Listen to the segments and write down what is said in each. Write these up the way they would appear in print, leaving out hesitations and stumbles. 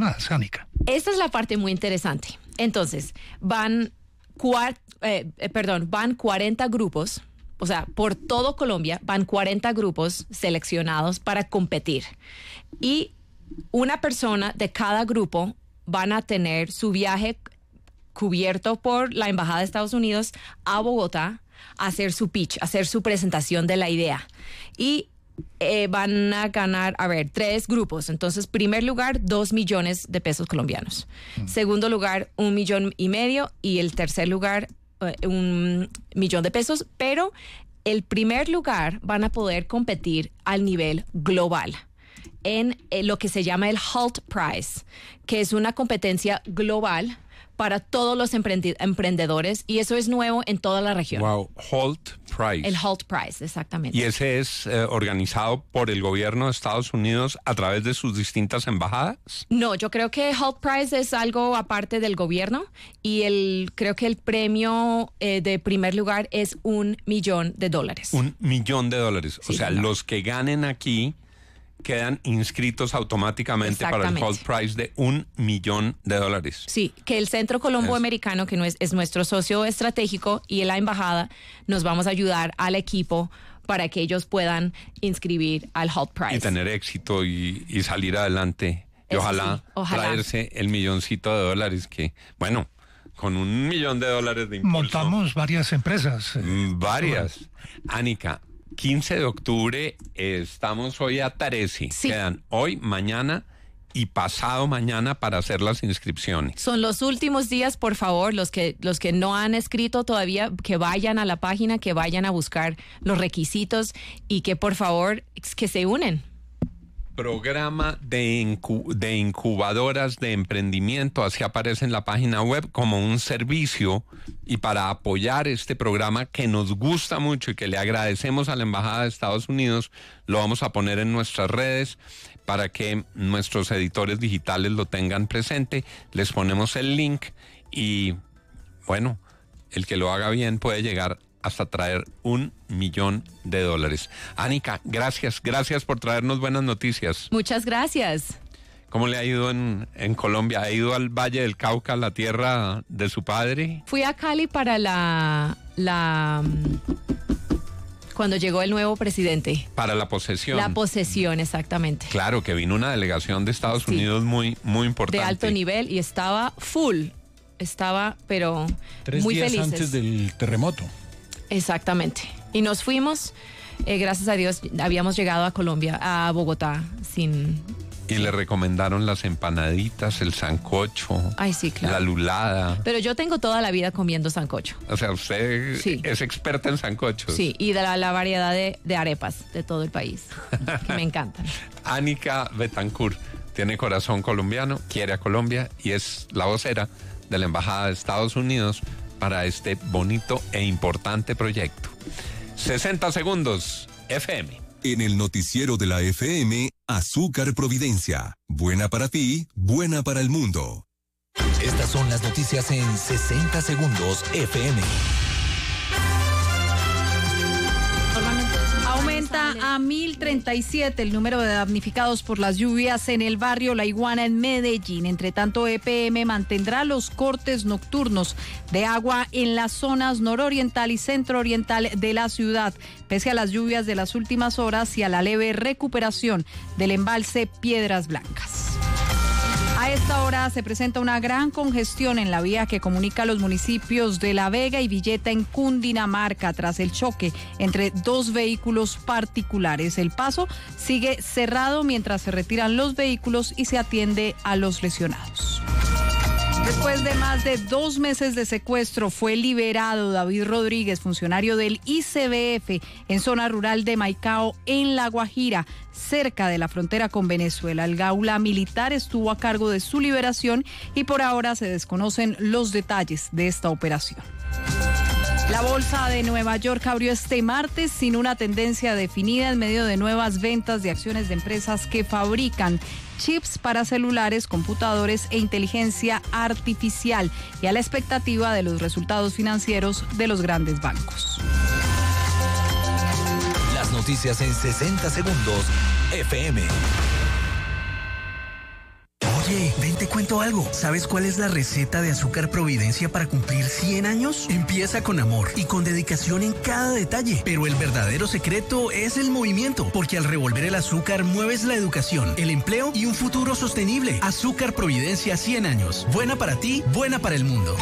más, Anika? Esta es la parte muy interesante. Entonces, van 40 grupos, o sea, por todo Colombia van 40 grupos seleccionados para competir. Y una persona de cada grupo van a tener su viaje cubierto por la Embajada de Estados Unidos a Bogotá, a hacer su pitch, a hacer su presentación de la idea. Y van a ganar, 3 grupos. Entonces, primer lugar, 2 millones de pesos colombianos. Segundo lugar, 1,5 millones. Y el tercer lugar, 1 millón de pesos. Pero el primer lugar van a poder competir al nivel global en lo que se llama el Hult Prize, que es una competencia global para todos los emprendedores, y eso es nuevo en toda la región. Wow, Hult Prize. El Hult Prize, exactamente. ¿Y ese es organizado por el gobierno de Estados Unidos a través de sus distintas embajadas? No, yo creo que Hult Prize es algo aparte del gobierno, y creo que el premio de primer lugar es $1 millón. $1 millón. Sí, o sea, señor. Los que ganen aquí quedan inscritos automáticamente para el Hult Prize de $1 millón. Sí, que el Centro Colombo Americano, que es nuestro socio estratégico, y la embajada nos vamos a ayudar al equipo para que ellos puedan inscribir al Hult Prize. Y tener éxito y salir adelante. Y ojalá traerse el $1 milloncito, que, bueno, con $1 millón de impulso. Montamos varias empresas. Varias. Anika, 15 de octubre, estamos hoy a 13. Sí. Quedan hoy, mañana y pasado mañana para hacer las inscripciones. Son los últimos días, por favor, los que no han escrito todavía, que vayan a la página, que vayan a buscar los requisitos y que por favor que se unen. Programa de incubadoras de emprendimiento, así aparece en la página web como un servicio, y para apoyar este programa que nos gusta mucho y que le agradecemos a la Embajada de Estados Unidos, lo vamos a poner en nuestras redes para que nuestros editores digitales lo tengan presente. Les ponemos el link y, bueno, el que lo haga bien puede llegar hasta traer $1 millón. Anika, gracias por traernos buenas noticias. Muchas gracias. ¿Cómo le ha ido en Colombia? ¿Ha ido al Valle del Cauca, la tierra de su padre? Fui a Cali para cuando llegó el nuevo presidente. Para la posesión. La posesión, exactamente. Claro, que vino una delegación de Estados Unidos muy, muy importante. De alto nivel, y estaba full. Pero 3 muy días felices. antes del terremoto. Exactamente. Y nos fuimos, gracias a Dios, habíamos llegado a Colombia, a Bogotá, sin... Y le recomendaron las empanaditas, el sancocho. Ay, sí, claro. La lulada. Pero yo tengo toda la vida comiendo sancocho. O sea, usted es experta en sancochos. Sí, y de la variedad de arepas de todo el país, que me encantan. Anika Betancourt tiene corazón colombiano, quiere a Colombia y es la vocera de la Embajada de Estados Unidos para este bonito e importante proyecto. 60 segundos, FM. En el noticiero de la FM, Azúcar Providencia. Buena para ti, buena para el mundo. Estas son las noticias en 60 segundos, FM. Aumenta a 1.037 el número de damnificados por las lluvias en el barrio La Iguana en Medellín. Entre tanto, EPM mantendrá los cortes nocturnos de agua en las zonas nororiental y centrooriental de la ciudad, pese a las lluvias de las últimas horas y a la leve recuperación del embalse Piedras Blancas. A esta hora se presenta una gran congestión en la vía que comunica los municipios de La Vega y Villeta en Cundinamarca tras el choque entre 2 vehículos particulares. El paso sigue cerrado mientras se retiran los vehículos y se atiende a los lesionados. Después de más de 2 meses de secuestro, fue liberado David Rodríguez, funcionario del ICBF en zona rural de Maicao, en La Guajira, cerca de la frontera con Venezuela. El gaula militar estuvo a cargo de su liberación y por ahora se desconocen los detalles de esta operación. La bolsa de Nueva York abrió este martes sin una tendencia definida en medio de nuevas ventas de acciones de empresas que fabrican chips para celulares, computadores e inteligencia artificial, y a la expectativa de los resultados financieros de los grandes bancos. Las noticias en 60 segundos, FM. Oye, ven, te cuento algo. ¿Sabes cuál es la receta de Azúcar Providencia para cumplir 100 años? Empieza con amor y con dedicación en cada detalle. Pero el verdadero secreto es el movimiento, porque al revolver el azúcar mueves la educación, el empleo y un futuro sostenible. Azúcar Providencia 100 años. Buena para ti, buena para el mundo.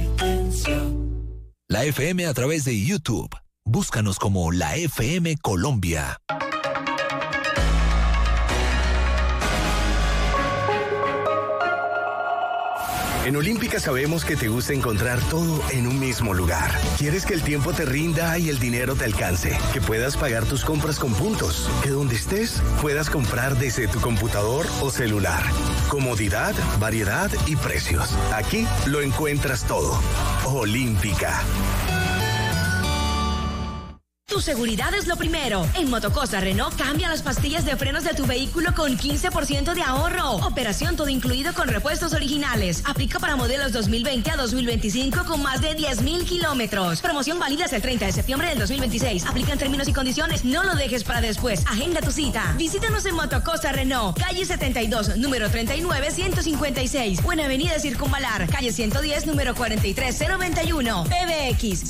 La FM a través de YouTube. Búscanos como La FM Colombia. En Olímpica sabemos que te gusta encontrar todo en un mismo lugar. Quieres que el tiempo te rinda y el dinero te alcance, que puedas pagar tus compras con puntos, que donde estés puedas comprar desde tu computador o celular. Comodidad, variedad y precios. Aquí lo encuentras todo. Olímpica. Tu seguridad es lo primero. En Motocosa Renault cambia las pastillas de frenos de tu vehículo con 15% de ahorro. Operación todo incluido con repuestos originales. Aplica para modelos 2020 a 2025 con más de 10,000 kilómetros. Promoción válida hasta el 30 de septiembre del 2026. Aplica en términos y condiciones. No lo dejes para después. Agenda tu cita. Visítanos en Motocosa Renault. Calle 72, número 39, 156. O en Avenida Circunvalar. Calle 110, número 43091. PBX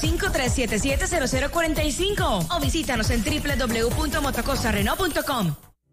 605-377-0045. O visítanos en www.motocosarenault.com.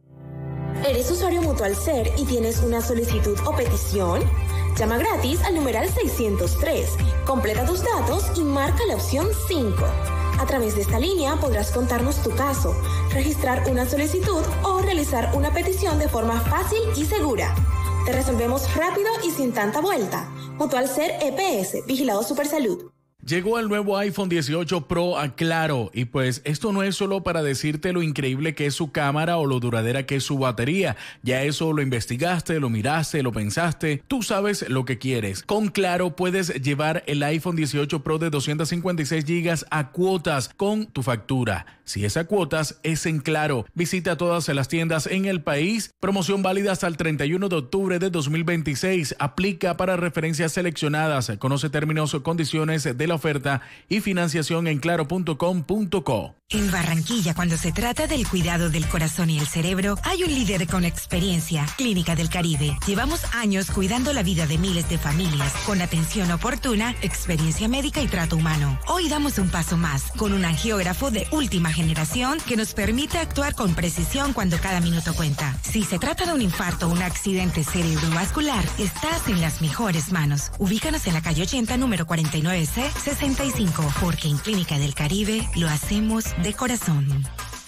¿Eres usuario Mutual Ser y tienes una solicitud o petición? Llama gratis al numeral 603. Completa tus datos y marca la opción 5. A través de esta línea podrás contarnos tu caso, registrar una solicitud o realizar una petición de forma fácil y segura. Te resolvemos rápido y sin tanta vuelta. Mutual Ser EPS, Vigilado Supersalud. Llegó el nuevo iPhone 18 Pro a Claro y pues esto no es solo para decirte lo increíble que es su cámara o lo duradera que es su batería. Ya eso lo investigaste, lo miraste, lo pensaste. Tú sabes lo que quieres. Con Claro puedes llevar el iPhone 18 Pro de 256 GB a cuotas con tu factura. Si es a cuotas, es en Claro. Visita todas las tiendas en el país. Promoción válida hasta el 31 de octubre de 2026. Aplica para referencias seleccionadas. Conoce términos o condiciones de la oferta y financiación en claro.com.co. En Barranquilla, cuando se trata del cuidado del corazón y el cerebro, hay un líder con experiencia, Clínica del Caribe. Llevamos años cuidando la vida de miles de familias, con atención oportuna, experiencia médica y trato humano. Hoy damos un paso más, con un angiógrafo de última generación que nos permite actuar con precisión cuando cada minuto cuenta. Si se trata de un infarto o un accidente cerebrovascular, estás en las mejores manos. Ubícanos en la calle 80, número 49C, 65, porque en Clínica del Caribe lo hacemos de corazón.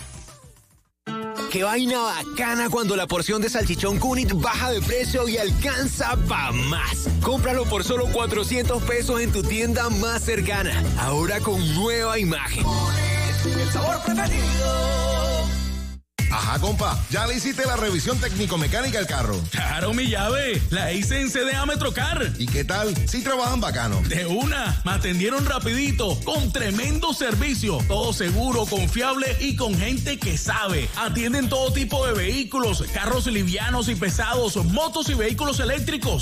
Qué vaina bacana cuando la porción de salchichón Cunit baja de precio y alcanza pa' más. Cómpralo por solo 400 pesos en tu tienda más cercana. Ahora con nueva imagen. El sabor preferido. Ajá, compa, ¿ya le hiciste la revisión técnico-mecánica al carro? Claro, mi llave, la hice en CDA Metrocar. ¿Y qué tal? ¿Sí trabajan bacano? De una, me atendieron rapidito, con tremendo servicio, todo seguro, confiable y con gente que sabe. Atienden todo tipo de vehículos, carros livianos y pesados, motos y vehículos eléctricos.